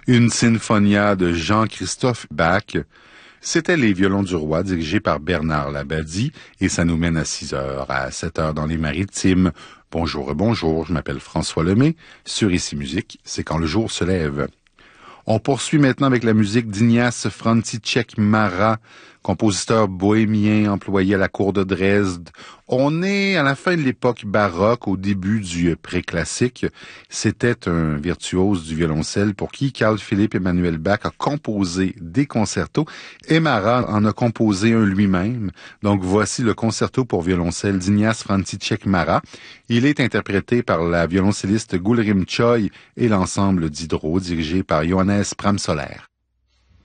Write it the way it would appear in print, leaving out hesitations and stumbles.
Une sinfonia de Jean-Christophe Bach. C'était Les Violons du Roi, dirigé par Bernard Labadie, et ça nous mène à 6 heures, à 7 heures dans les Maritimes. Bonjour, bonjour, je m'appelle François Lemay. Sur Ici Musique, c'est quand le jour se lève. On poursuit maintenant avec la musique d'Ignace František Mara, compositeur bohémien employé à la cour de Dresde. On est à la fin de l'époque baroque, au début du préclassique. C'était un virtuose du violoncelle pour qui Carl Philipp Emanuel Bach a composé des concertos et Mara en a composé un lui-même. Donc voici le concerto pour violoncelle d'Ignace František Mara. Il est interprété par la violoncelliste Gulrim Choi et l'ensemble d'Hydro dirigé par Johannes Pramsoler.